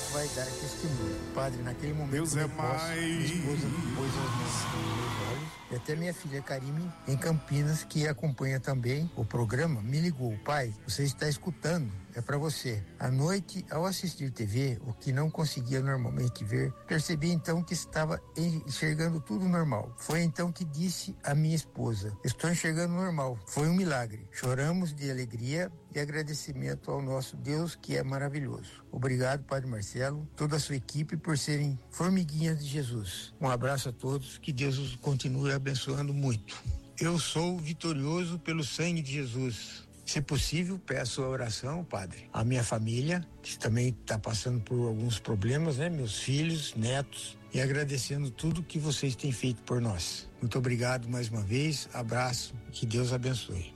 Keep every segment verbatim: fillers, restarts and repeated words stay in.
vai dar testemunho. Padre, naquele momento, Deus é posse, minha esposa pôs as mãos nos meus olhos, e até minha filha Karime, em Campinas, que acompanha também o programa, me ligou: pai, você está escutando, é para você. À noite, ao assistir T V, o que não conseguia normalmente ver, percebi então que estava enxergando tudo normal. Foi então que disse à minha esposa: estou enxergando normal. Foi um milagre. Choramos de alegria e agradecimento ao nosso Deus, que é maravilhoso. Obrigado, Padre Marcelo, toda a sua equipe, por serem formiguinhas de Jesus. Um abraço a todos, que Deus os continue abençoando muito. Eu sou vitorioso pelo sangue de Jesus. Se possível, peço a oração, Padre, à minha família, que também está passando por alguns problemas, né? Meus filhos, netos, e agradecendo tudo que vocês têm feito por nós. Muito obrigado mais uma vez, abraço, que Deus abençoe.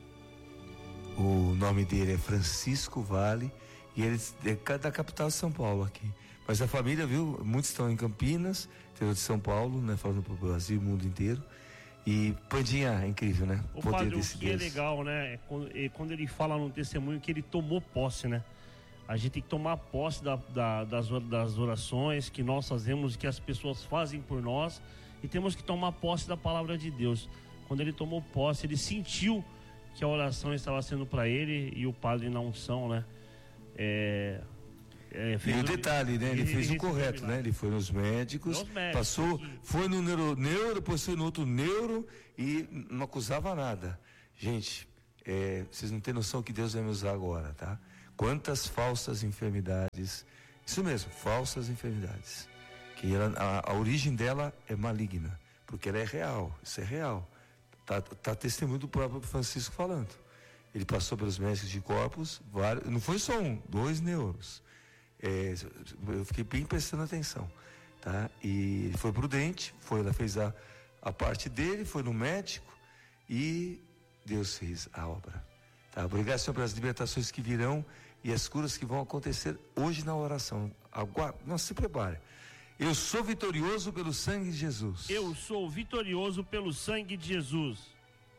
O nome dele é Francisco Vale e ele é da capital de São Paulo aqui. Mas a família, viu? Muitos estão em Campinas, interior de São Paulo, né? Falando para o Brasil, o mundo inteiro. E Pandinha, é incrível, né? O Padre, o que é legal, né? É quando, é quando ele fala no testemunho que ele tomou posse, né? A gente tem que tomar posse da, da, das, das orações que nós fazemos, que as pessoas fazem por nós, e temos que tomar posse da palavra de Deus. Quando ele tomou posse, ele sentiu que a oração estava sendo para ele, e o padre na unção, né? É... É, e o detalhe, né? Ele, ele fez o correto, né? Ele foi nos médicos, nos médicos passou, aqui. Foi no neuro, neuro, depois foi no outro neuro e não acusava nada. Gente, é, vocês não têm noção que Deus vai me usar agora, tá? Quantas falsas enfermidades, isso mesmo, falsas enfermidades, que ela, a, a origem dela é maligna, porque ela é real, isso é real. Tá, tá testemunho do próprio Francisco falando. Ele passou pelos médicos de corpos, vários, não foi só um, dois neuros. É, eu fiquei bem prestando atenção, tá? E foi prudente, foi lá, fez a, a parte dele, foi no médico e Deus fez a obra, tá? Obrigado, Senhor, pelas libertações que virão e as curas que vão acontecer hoje na oração. Aguarde, não se prepare. Eu sou vitorioso pelo sangue de Jesus. Eu sou vitorioso pelo sangue de Jesus.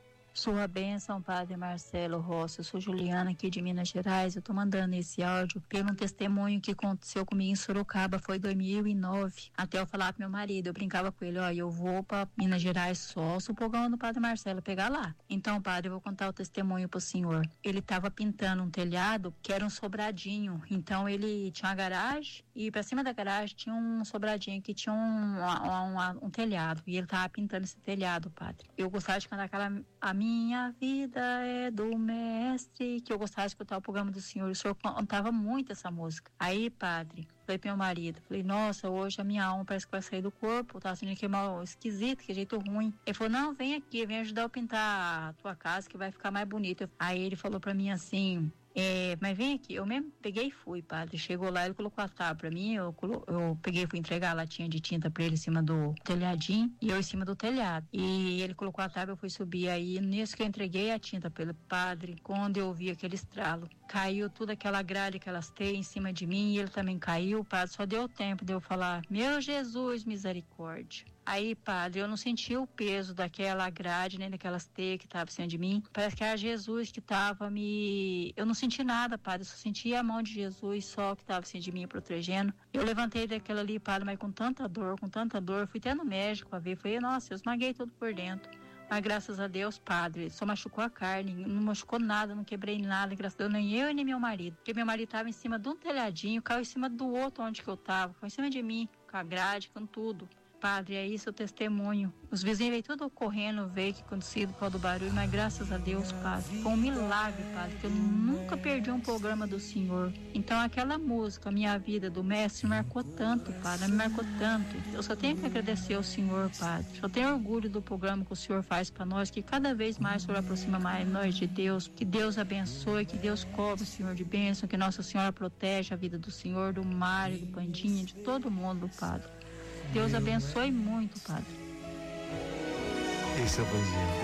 Sua bênção, Padre Marcelo Rossi. Eu sou Juliana, aqui de Minas Gerais. Eu tô mandando esse áudio pelo testemunho que aconteceu comigo em Sorocaba, foi em dois mil e nove. Até eu falar pro meu marido, eu brincava com ele: ó, eu vou pra Minas Gerais só se o programa do Padre Marcelo pegar lá. Então, padre, eu vou contar o testemunho pro senhor. Ele tava pintando um telhado que era um sobradinho. Então, ele tinha uma garagem e pra cima da garagem tinha um sobradinho que tinha um, um, um, um telhado. E ele tava pintando esse telhado, padre. Eu gostava de cantar aquela... A minha vida é do mestre, que eu gostava de escutar o programa do senhor. O senhor cantava muito essa música. Aí, padre, falei pro meu marido, falei: nossa, hoje a minha alma parece que vai sair do corpo, tá sentindo que é mal esquisito, que jeito ruim. Ele falou: não, vem aqui, vem ajudar eu pintar a tua casa, que vai ficar mais bonita. Aí ele falou pra mim assim: É, mas vem aqui, eu mesmo peguei e fui, padre. Chegou lá, ele colocou a tábua pra mim, eu, colo, eu peguei e fui entregar a latinha de tinta pra ele em cima do telhadinho, e eu em cima do telhado. E ele colocou a tábua, eu fui subir. Aí, nisso que eu entreguei a tinta pelo padre, quando eu vi aquele estralo, caiu toda aquela grade, aquelas teias em cima de mim, e ele também caiu. O padre só deu tempo de eu falar: meu Jesus, misericórdia. Aí, padre, eu não senti o peso daquela grade, nem daquelas teias que estavam em cima de mim. Parece que era Jesus que estava me... Eu não senti nada, padre, eu só senti a mão de Jesus só que estava em cima de mim, protegendo. Eu levantei daquela ali, padre, mas com tanta dor, com tanta dor. Fui até no médico a ver, falei: nossa, eu esmaguei tudo por dentro. Mas graças a Deus, padre, só machucou a carne, não machucou nada, não quebrei nada, graças a Deus, nem eu nem meu marido. Porque meu marido estava em cima de um telhadinho, caiu em cima do outro onde que eu estava, caiu em cima de mim, com a grade, com tudo. Padre, é isso o testemunho. Os vizinhos veio tudo correndo ver o que aconteceu por causa do barulho, mas graças a Deus, padre, foi um milagre, padre, que eu nunca perdi um programa do senhor. Então aquela música, Minha Vida, do mestre, me marcou tanto, padre, me marcou tanto. Eu só tenho que agradecer ao senhor, padre. Só tenho orgulho do programa que o senhor faz para nós, que cada vez mais o senhor aproxima mais nós de Deus. Que Deus abençoe, que Deus cobre o senhor de bênção, que Nossa Senhora protege a vida do senhor, do Mário, do Pandinha, de todo mundo, padre. Deus abençoe muito, padre. Esse é o Pandinha.